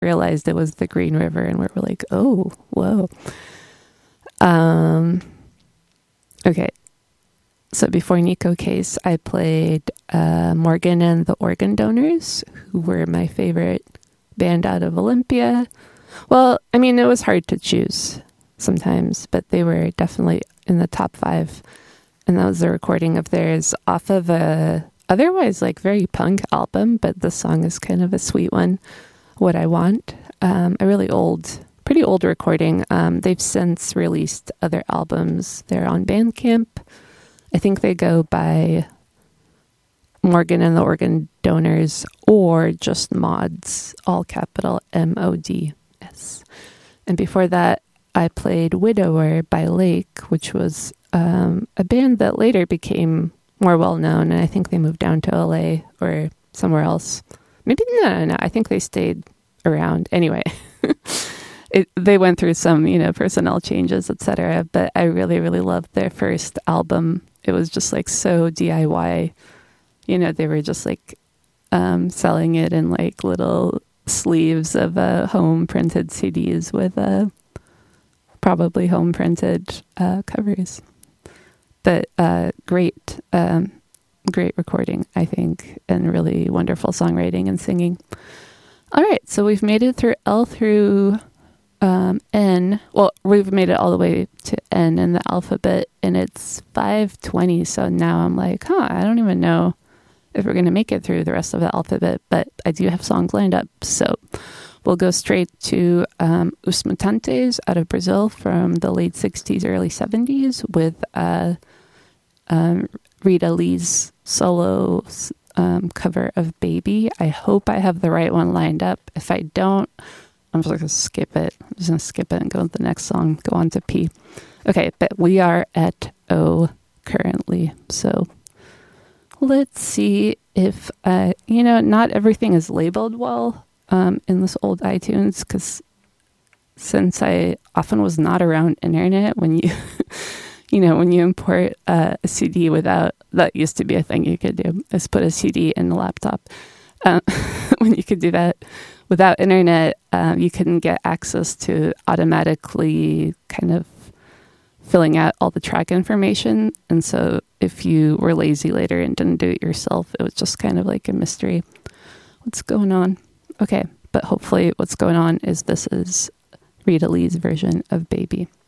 realized it was the Green River, and we were like, oh, whoa. Okay. So before Nico Case, I played Morgan and the Organ Donors, who were my favorite band out of Olympia. Well, I mean, it was hard to choose sometimes, but they were definitely in the top 5. And that was a recording of theirs off of a otherwise like very punk album, but the song is kind of a sweet one, What I Want. A really pretty old recording. They've since released other albums. They're on Bandcamp. I think they go by Morgan and the Organ Donors or just Mods, all capital MODS. And before that, I played Widower by Lake, which was a band that later became more well-known, and I think they moved down to LA or somewhere else. Maybe, no, I think they stayed around. Anyway, they went through some, personnel changes, etc. But I really, really loved their first album. It was just like so DIY. They were just like selling it in like little sleeves of home printed CDs with probably home printed covers. But great recording, I think, and really wonderful songwriting and singing. All right, so we've made it through L through N. Well, we've made it all the way to N in the alphabet, and it's 5:20. So now I'm like, I don't even know if we're going to make it through the rest of the alphabet, but I do have songs lined up. So we'll go straight to Os Mutantes out of Brazil from the late 60s, early 70s with Rita Lee's solo cover of Baby. I hope I have the right one lined up. If I don't, I'm just going to skip it. I'm just going to skip it and go to the next song, go on to P. Okay, but we are at O currently. So let's see if, not everything is labeled well in this old iTunes, because since I often was not around internet when you, when you import a CD without, that used to be a thing you could do, is put a CD in the laptop. When you could do that without internet, you couldn't get access to automatically kind of filling out all the track information. And so if you were lazy later and didn't do it yourself, it was just kind of like a mystery. What's going on? Okay, but hopefully what's going on is this is Rita Lee's version of Baby.